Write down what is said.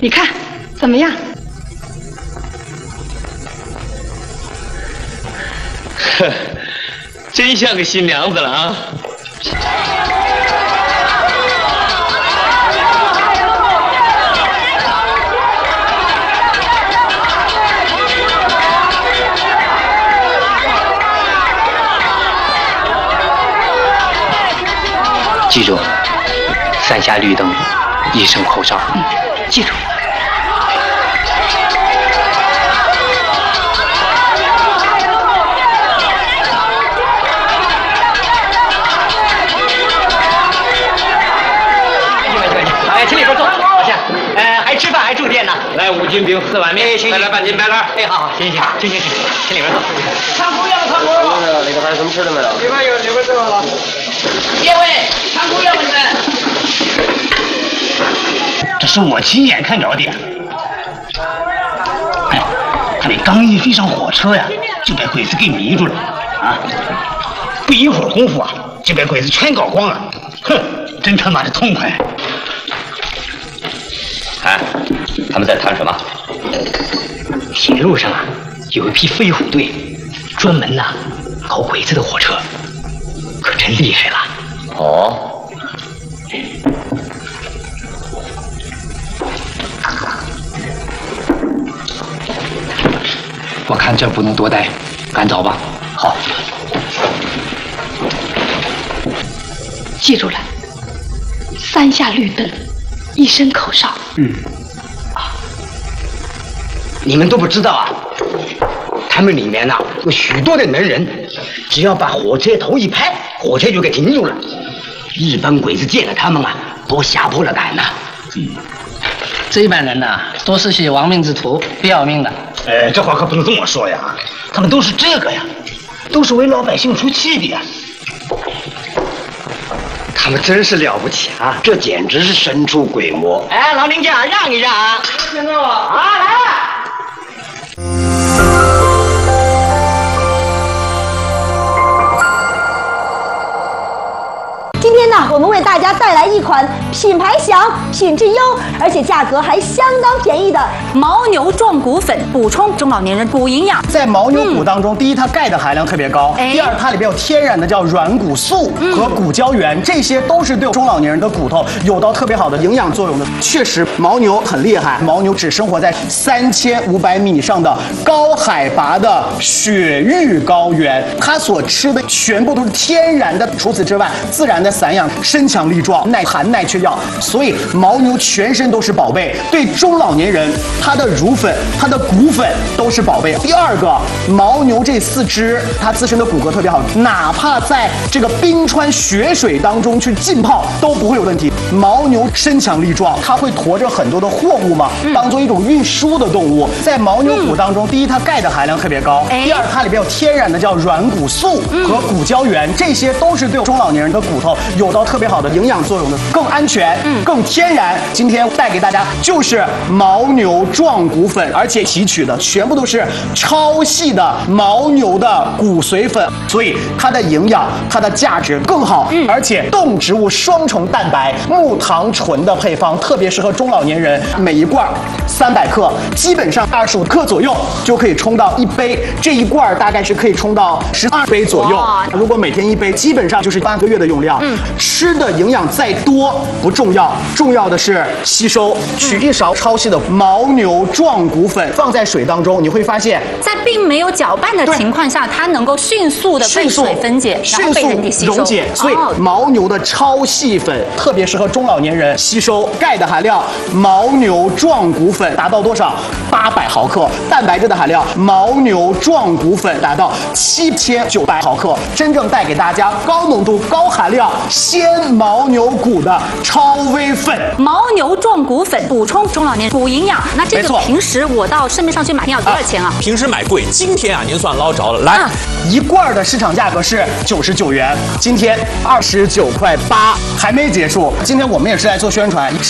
你看怎么样？ 呵，真像个新娘子了啊！ 记住，3下绿灯，1声口哨。 记住。 哎，请里边坐，坐下。还吃饭还住店呢。 来5斤饼4碗面，再来半斤白干。 哎，好，行，请里边坐。 唱姑爷了，唱姑爷了。里头还有什么吃的没有？里边这个了。 各位，唱姑爷们，这是我亲眼看着的。哎，他们刚一飞上火车呀，就被鬼子给迷住了啊！不一会儿功夫啊，就被鬼子全搞光了。哼，真他妈的痛快！ 哎，他们在谈什么？ 铁路上啊，有一批飞虎队，专门呐搞鬼子的火车，可真厉害了。 哦。 我看这不能多待，赶走吧。好。 记住了，3下绿灯，1声口哨。 你们都不知道啊，他们里面呐有许多的能人，只要把火车头一拍，火车就给停住了。一般鬼子见了他们啊，都吓破了胆呐。 这一般人呐，都是些亡命之徒，不要命的。 这话可不能这么说呀，他们都是这个呀，都是为老百姓出气的呀。他们真是了不起啊，这简直是神出鬼没。哎，老林家让一让啊！ 听到啊， 来了。 今天呢，我们为大家带来一款品牌响、品质优，而且价格还相当便宜的牦牛壮骨粉，补充中老年人骨营养。 在牦牛骨当中，第一，它钙的含量特别高；第二，它里边有天然的叫软骨素和骨胶原，这些都是对中老年人的骨头有到特别好的营养作用的。确实，牦牛很厉害，牦牛只生活在3500米以上的高海拔的雪域高原，它所吃的全部都是天然的。除此之外，自然的散养，身强力壮，耐寒耐缺药，所以牦牛全身都是宝贝。对中老年人，它的乳粉、它的骨粉都是宝贝。第二个，牦牛这4肢，它自身的骨骼特别好，哪怕在这个冰川雪水当中去浸泡都不会有问题。牦牛身强力壮，它会驮着很多的货物嘛，当做一种运输的动物。在牦牛骨当中，第一，它钙的含量特别高；第二，它里边有天然的叫软骨素和骨胶原，这些都是对中老年人的骨头有到特别好的营养作用的，更安全、更天然。今天带给大家就是牦牛壮骨粉，而且提取的全部都是超细的牦牛的骨髓粉，所以它的营养、它的价值更好，而且动植物双重蛋白、木糖醇的配方，特别适合中老年人。每一罐300克，基本上25克左右就可以冲到1杯，这一罐大概是可以冲到12杯左右。如果每天1杯，基本上就是8个月的用量。吃的营养再多不重要，重要的是吸收。取1勺超细的牦牛壮骨粉放在水当中，你会发现， 在并没有搅拌的情况下，它能够迅速的被水分解，然后被人体吸收。 溶解。所以牦牛的超细粉特别适合中老年人吸收。钙的含量，牦牛壮骨粉达到多少？800毫克。蛋白质的含量，牦牛壮骨粉达到7900毫克。真正带给大家高浓度、高含量鲜牦牛骨的超微粉。 牦牛壮骨粉补充中老年骨营养。那这个平时我到市面上去买要多少钱啊？ 平时买贵，今天啊您算捞着了。来， 一罐的市场价格是99元，今天29.8块，还没结束。今天我们也是来做宣传。